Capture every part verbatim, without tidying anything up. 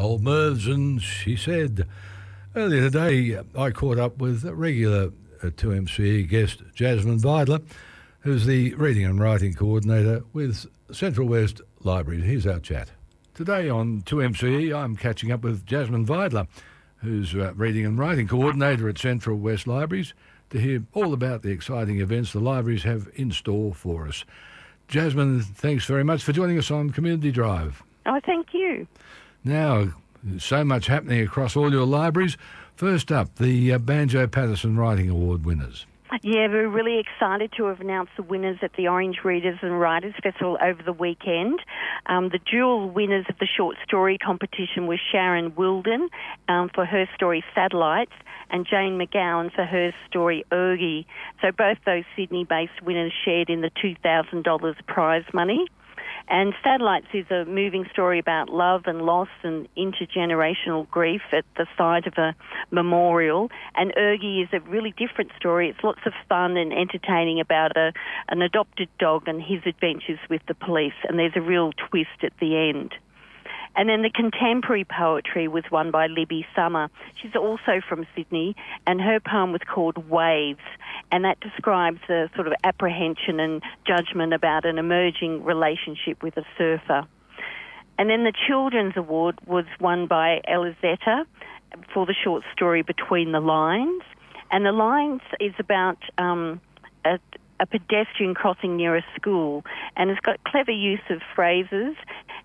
Old Mervs, and she said. Earlier today, I caught up with regular uh, two M C E guest Jasmine Vidler, who's the Reading and Writing Coordinator with Central West Libraries. Here's our chat. Today on two M C E, I'm catching up with Jasmine Vidler, who's uh, Reading and Writing Coordinator at Central West Libraries, to hear all about the exciting events the libraries have in store for us. Jasmine, thanks very much for joining us on Community Drive. Oh, thank you. Now, there's so much happening across all your libraries. First up, the uh, Banjo Paterson Writing Award winners. Yeah, we're really excited to have announced the winners at the Orange Readers and Writers Festival over the weekend. Um, the dual winners of the short story competition were Sharon Wilden um, for her story Satellites and Jane McGowan for her story Ergie. So both those Sydney-based winners shared in the two thousand dollars prize money. And Satellites is a moving story about love and loss and intergenerational grief at the site of a memorial. And Ergie is a really different story. It's lots of fun and entertaining about a, an adopted dog and his adventures with the police. And there's a real twist at the end. And then the contemporary poetry was won by Libby Summer. She's also from Sydney, and her poem was called Waves, and that describes a sort of apprehension and judgment about an emerging relationship with a surfer. And then the Children's Award was won by Elizetta for the short story Between the Lines, and The Lines is about um, a a pedestrian crossing near a school, and it's got clever use of phrases,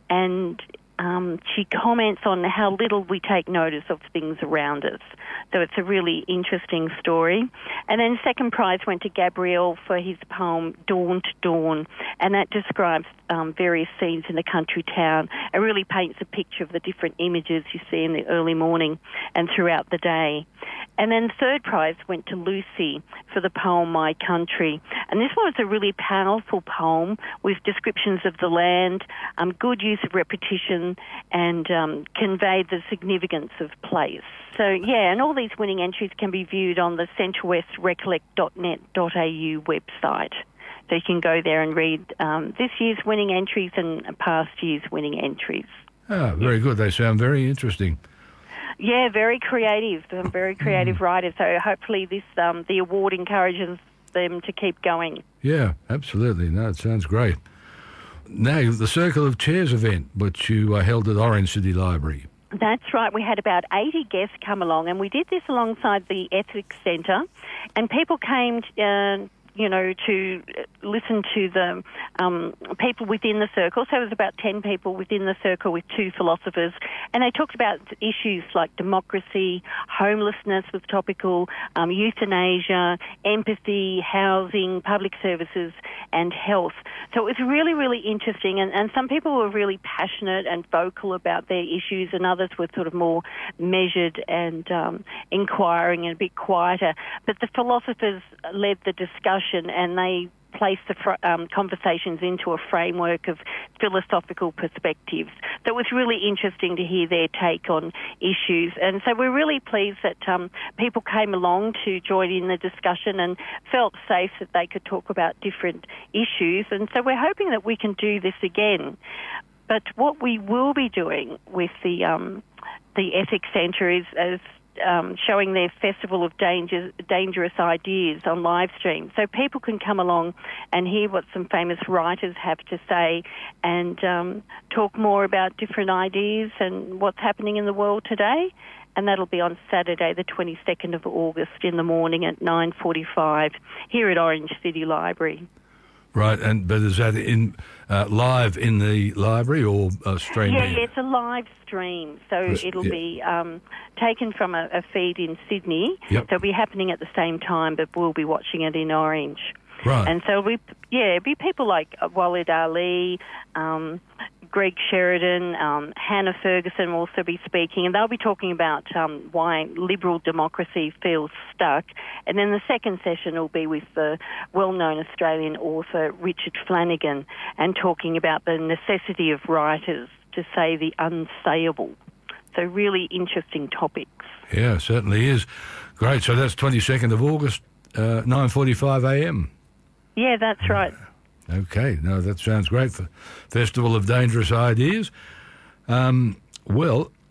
and Um, she comments on how little we take notice of things around us. So it's a really interesting story. And then second prize went to Gabrielle for his poem Dawn to Dawn, and that describes um, various scenes in the country town. It really paints a picture of the different images you see in the early morning and throughout the day. And then third prize went to Lucy for the poem My Country. And this one was a really powerful poem with descriptions of the land, um, good use of repetition, and um, conveyed the significance of place. So, yeah, and all these winning entries can be viewed on the central west recollect dot net dot a u website. So you can go there and read um, this year's winning entries and past year's winning entries. Ah, very good. They sound very interesting. Yeah, very creative, some very creative writers. So hopefully this um, the award encourages them to keep going. Yeah, absolutely. No, it sounds great. Now, the Circle of Chairs event, which you uh, held at Orange City Library. That's right. We had about eighty guests come along, and we did this alongside the Ethics Centre, and people came to, uh, you know, to listen to the um, people within the circle. So it was about ten people within the circle with two philosophers, and they talked about issues like democracy, homelessness was topical, um, euthanasia, empathy, housing, public services, and health. So it was really, really interesting, and, and some people were really passionate and vocal about their issues, and others were sort of more measured and um, inquiring and a bit quieter. But the philosophers led the discussion, and they placed the fr- um, conversations into a framework of philosophical perspectives. So it was really interesting to hear their take on issues. And so we're really pleased that um, people came along to join in the discussion and felt safe that they could talk about different issues. And so we're hoping that we can do this again. But what we will be doing with the um, the Ethics Centre is, as Um, showing their Festival of Danger, Dangerous Ideas on live stream. So people can come along and hear what some famous writers have to say and um, talk more about different ideas and what's happening in the world today. And that'll be on Saturday, the twenty-second of August in the morning at nine forty-five here at Orange City Library. Right, and but is that in uh, live in the library or uh, streaming? Yeah, yeah, it's a live stream, so Just, it'll yeah. be um, taken from a, a feed in Sydney. Yep. So it'll be happening at the same time, but we'll be watching it in Orange. Right. And so we, yeah, it'll be people like Walid Ali, um, Greg Sheridan, um, Hannah Ferguson will also be speaking, and they'll be talking about um, why liberal democracy feels stuck. And then the second session will be with the well-known Australian author Richard Flanagan, and talking about the necessity of writers to say the unsayable. So really interesting topics. Yeah, certainly is. Great. So that's twenty-second of August, uh, nine forty-five a m. Yeah, that's right. Okay, no, that sounds great for Festival of Dangerous Ideas. Um, well,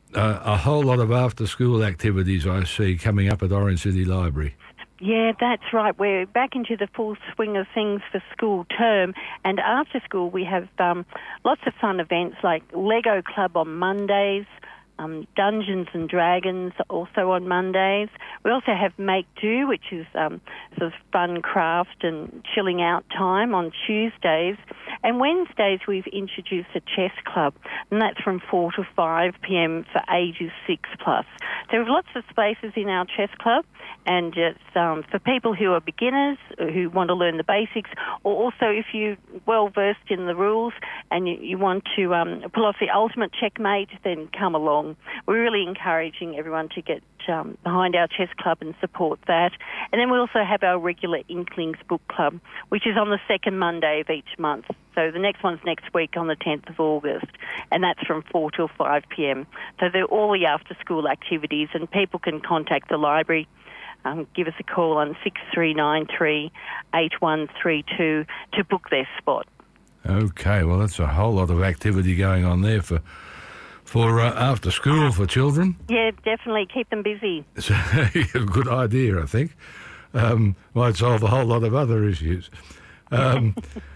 uh, a whole lot of after-school activities I see coming up at Orange City Library. Yeah, that's right. We're back into the full swing of things for school term, and after school we have um, lots of fun events like Lego Club on Mondays, um, Dungeons and Dragons also on Mondays. We also have Make Do, which is um, sort of fun craft and chilling out time on Tuesdays. And Wednesdays we've introduced a chess club, and that's from four to five p.m. for ages six plus. So we have lots of spaces in our chess club, and it's um, for people who are beginners, who want to learn the basics, or also if you're well versed in the rules and you, you want to um, pull off the ultimate checkmate, then come along. We're really encouraging everyone to get um, behind our chess club and support that. And then we also have our regular Inklings Book Club, which is on the second Monday of each month. So the next one's next week on the tenth of August, and that's from four till five p.m. So they're all the after-school activities, and people can contact the library. Um, give us a call on six three nine three, eight one three two to book their spot. Okay, well, that's a whole lot of activity going on there for for uh, after school for children. Yeah, definitely. Keep them busy. It's a good idea, I think. Um, might solve a whole lot of other issues. Um,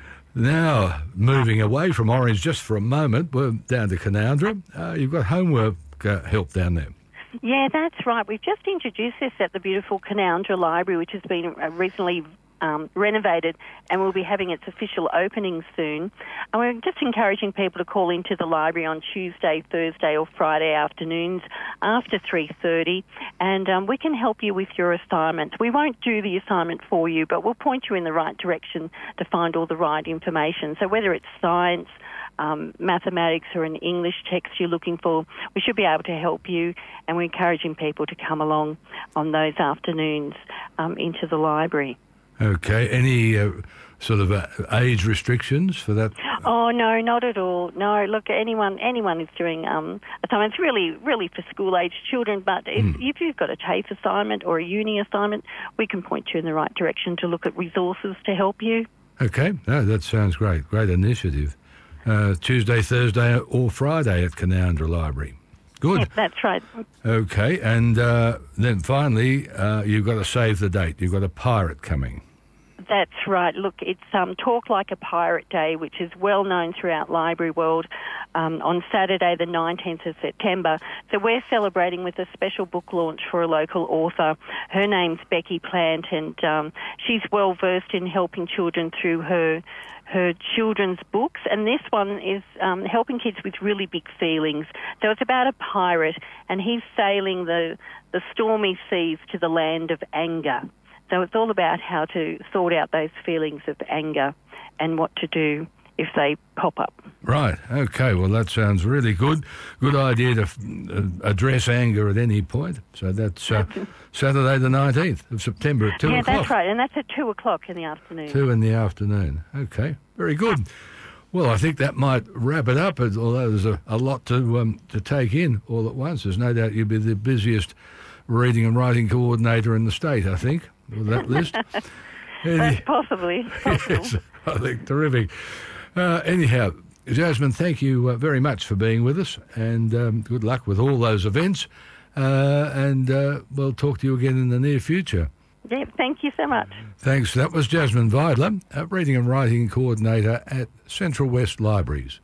now, moving away from Orange just for a moment, we're down to Canowindra. Uh, you've got homework uh, help down there. Yeah, that's right. We've just introduced this at the beautiful Canowindra Library, which has been uh, recently um, renovated, and we'll be having its official opening soon. And we're just encouraging people to call into the library on Tuesday, Thursday or Friday afternoons after three thirty, and um, we can help you with your assignments. We won't do the assignment for you, but we'll point you in the right direction to find all the right information. So whether it's science, Um, mathematics or an English text you're looking for, we should be able to help you, and we're encouraging people to come along on those afternoons um, into the library. Okay, any uh, sort of uh, age restrictions for that? Oh, no, not at all. No, look, anyone anyone is doing um, assignments, really, really for school-age children, but if, mm. if you've got a TAFE assignment or a uni assignment, we can point you in the right direction to look at resources to help you. Okay, no, that sounds great. Great initiative. Uh, Tuesday, Thursday or Friday at Canowindra Library. Good. Yep, that's right. Okay, and uh, then finally, uh, you've got to save the date. You've got a pirate coming. That's right. Look, it's um, Talk Like a Pirate Day, which is well known throughout library world, um, on Saturday the nineteenth of September. So we're celebrating with a special book launch for a local author. Her name's Becky Plant, and um, she's well versed in helping children through her her children's books, and this one is um, helping kids with really big feelings. So it's about a pirate, and he's sailing the, the stormy seas to the land of anger. So it's all about how to sort out those feelings of anger and what to do if they pop up. Right, okay, well that sounds really good. Good idea to uh, address anger at any point. So that's uh, Saturday the nineteenth of September at two yeah, o'clock. Yeah, that's right, and that's at two o'clock in the afternoon. Two in the afternoon, okay, very good. Well, I think that might wrap it up, although there's a, a lot to um, to take in all at once. There's no doubt you'll be the busiest reading and writing coordinator in the state, I think, with that list. Any, possibly. Yes, I think terrific. Uh, anyhow, Jasmine, thank you uh, very much for being with us, and um, good luck with all those events, uh, and uh, we'll talk to you again in the near future. Yeah, thank you so much. Thanks. That was Jasmine Vidler, uh, Reading and Writing Coordinator at Central West Libraries.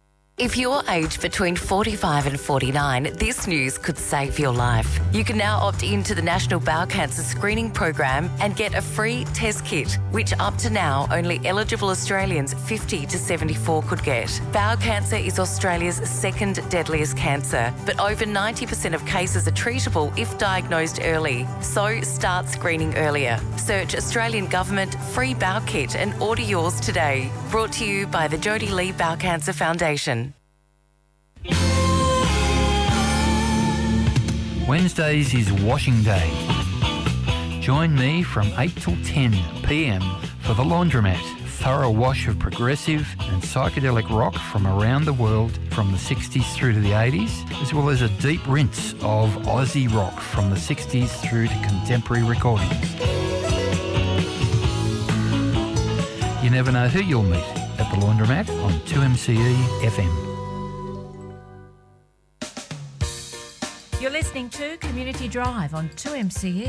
If you're aged between forty-five and forty-nine, this news could save your life. You can now opt in to the National Bowel Cancer Screening Program and get a free test kit, which up to now only eligible Australians fifty to seventy-four could get. Bowel cancer is Australia's second deadliest cancer, but over ninety percent of cases are treatable if diagnosed early. So start screening earlier. Search Australian Government Free Bowel Kit and order yours today. Brought to you by the Jodie Lee Bowel Cancer Foundation. Wednesdays is washing day. Join me from eight till ten p m for The Laundromat, thorough wash of progressive and psychedelic rock from around the world from the sixties through to the eighties, as well as a deep rinse of Aussie rock from the sixties through to contemporary recordings. You never know who you'll meet at The Laundromat on two M C E F M. You're listening to Community Drive on two M C E.